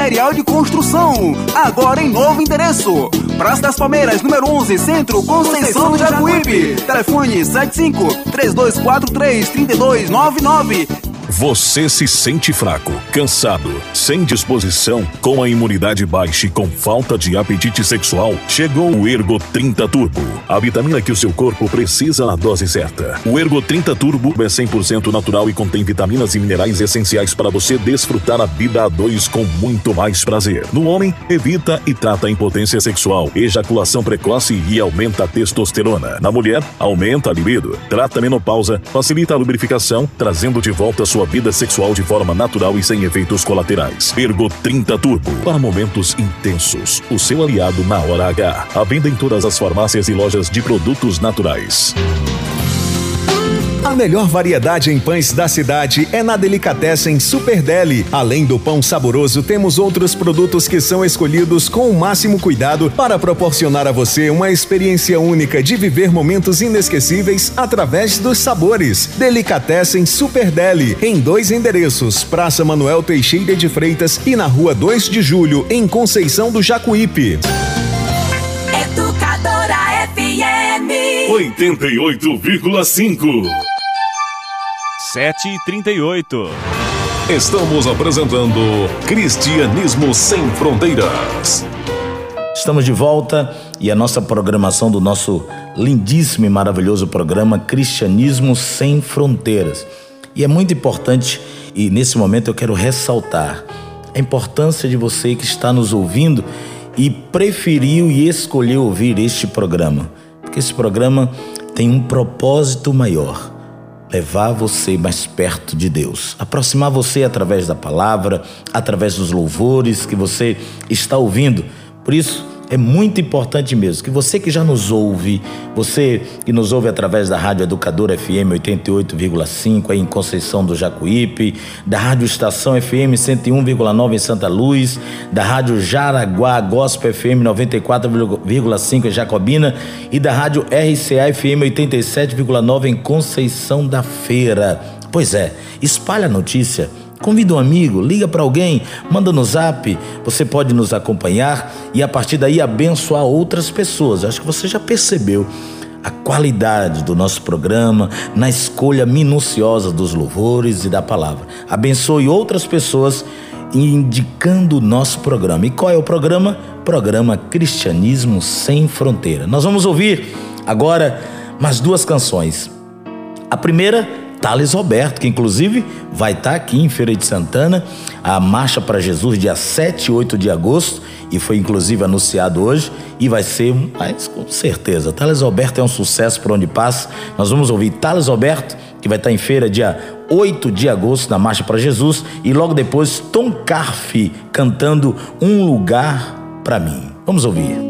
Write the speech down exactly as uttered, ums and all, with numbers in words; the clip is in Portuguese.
material de construção. Agora em novo endereço. Praça das Palmeiras, número onze, Centro, Conceição do Jacuípe. Telefone sete cinco, três dois quatro três, três dois nove nove. Você se sente fraco, cansado, sem disposição, com a imunidade baixa e com falta de apetite sexual? Chegou o Ergo trinta Turbo, a vitamina que o seu corpo precisa na dose certa. O Ergo trinta Turbo é cem por cento natural e contém vitaminas e minerais essenciais para você desfrutar a vida a dois com muito mais prazer. No homem, evita e trata a impotência sexual, ejaculação precoce e aumenta a testosterona. Na mulher, aumenta a libido, trata a menopausa, facilita a lubrificação, trazendo de volta a sua vida sexual de forma natural e sem efeitos colaterais. Ergo trinta Turbo, para momentos intensos. O seu aliado na hora H. À venda em todas as farmácias e lojas de produtos naturais. A melhor variedade em pães da cidade é na Delicatessen Super Deli. Além do pão saboroso, temos outros produtos que são escolhidos com o máximo cuidado para proporcionar a você uma experiência única de viver momentos inesquecíveis através dos sabores. Delicatessen Super Deli, em dois endereços, Praça Manuel Teixeira de Freitas e na Rua dois de Julho, em Conceição do Jacuípe. Educadora F M oitenta e oito vírgula cinco. sete e trinta e oito. Estamos apresentando Cristianismo Sem Fronteiras. Estamos de volta e a nossa programação do nosso lindíssimo e maravilhoso programa Cristianismo Sem Fronteiras. E é muito importante, e nesse momento eu quero ressaltar a importância de você que está nos ouvindo e preferiu e escolheu ouvir este programa, porque esse programa tem um propósito maior: levar você mais perto de Deus, aproximar você através da palavra, através dos louvores que você está ouvindo. Por isso, é muito importante mesmo que você que já nos ouve, você que nos ouve através da Rádio Educadora F M oitenta e oito vírgula cinco aí em Conceição do Jacuípe, da Rádio Estação F M cento e um vírgula nove em Santa Luz, da Rádio Jaraguá Gospel F M noventa e quatro vírgula cinco em Jacobina e da Rádio R C A F M oitenta e sete vírgula nove em Conceição da Feira. Pois é, espalha a notícia. Convida um amigo, liga para alguém, manda no zap. Você pode nos acompanhar e a partir daí abençoar outras pessoas. Acho que você já percebeu a qualidade do nosso programa na escolha minuciosa dos louvores e da palavra. Abençoe outras pessoas indicando o nosso programa. E qual é o programa? Programa Cristianismo Sem Fronteira. Nós vamos ouvir agora mais duas canções. A primeira, Thales Roberto, que inclusive vai estar aqui em Feira de Santana, a Marcha para Jesus, dia sete e oito de agosto, e foi inclusive anunciado hoje, e vai ser, mas com certeza, Thales Roberto é um sucesso por onde passa. Nós vamos ouvir Thales Roberto, que vai estar em feira dia oito de agosto, na Marcha para Jesus, e logo depois Tom Carfe cantando Um Lugar para Mim. Vamos ouvir.